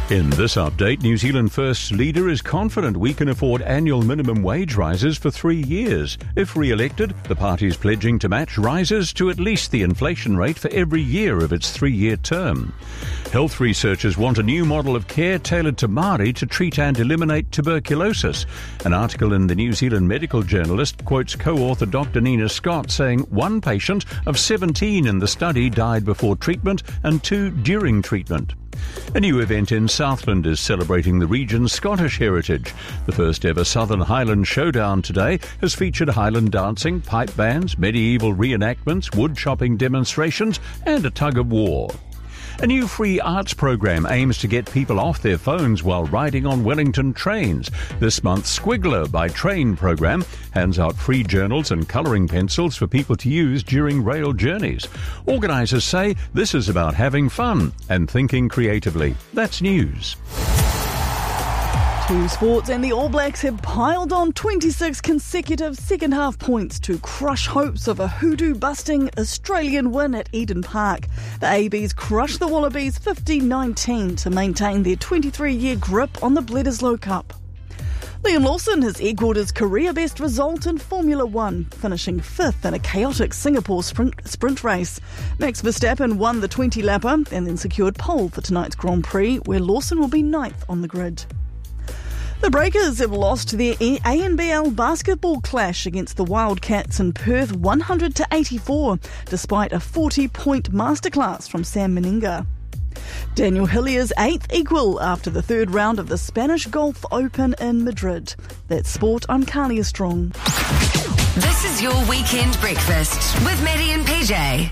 In this update, New Zealand First's leader is confident we can afford annual minimum wage rises for 3 years. If re-elected, the party is pledging to match rises to at least the inflation rate for every year of its 3-year term. Health researchers want a new model of care tailored to Māori to treat and eliminate tuberculosis. An article in the New Zealand Medical Journalist quotes co-author Dr. Nina Scott saying one patient of 17 in the study died before treatment and 2 during treatment. A new event in Southland is celebrating the region's Scottish heritage. The first ever Southern Highland Showdown today has featured Highland dancing, pipe bands, medieval reenactments, wood chopping demonstrations and a tug of war. A new free arts program aims to get people off their phones while riding on Wellington trains. This month's Squiggler by Train program hands out free journals and colouring pencils for people to use during rail journeys. Organisers say this is about having fun and thinking creatively. That's news. To sports, and the All Blacks have piled on 26 consecutive second-half points to crush hopes of a hoodoo-busting Australian win at Eden Park. The ABs crushed the Wallabies 15-19 to maintain their 23-year grip on the Bledisloe Cup. Liam Lawson has equalled his career-best result in Formula One, finishing 5th in a chaotic Singapore sprint race. Max Verstappen won the 20-lapper and then secured pole for tonight's Grand Prix, where Lawson will be 9th on the grid. The Breakers have lost their ANBL basketball clash against the Wildcats in Perth 100-84, despite a 40-point masterclass from Sam Meninga. Daniel Hillier's 8th equal after the 3rd round of the Spanish Golf Open in Madrid. That's sport, I'm Carlia Strong. This is your weekend breakfast with Maddie and PJ.